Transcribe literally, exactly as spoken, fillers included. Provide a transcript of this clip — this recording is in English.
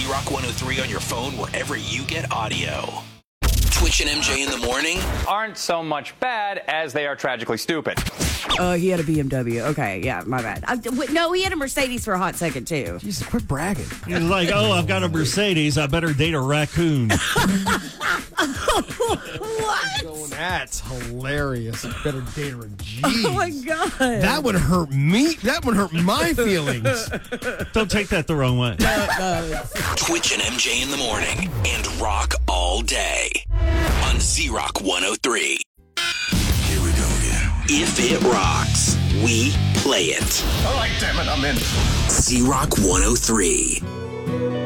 Z-Rock one oh three on your phone wherever you get audio. Twitch and M J in the morning aren't so much bad as they are tragically stupid. Uh, he had a B M W. Okay, yeah, my bad. I, w- no, he had a Mercedes for a hot second, too. Jesus, quit bragging. He's like, oh, I've got a Mercedes. I better date a raccoon. What? That's hilarious. I better date her. Jeez. Oh, my God. That would hurt me. That would hurt my feelings. Don't take that the wrong way. Twitch and M J in the morning and rock all day on Z-Rock one oh three. Here we go again. If it rocks, we play it. All right, damn it, I'm in. Z-Rock one oh three.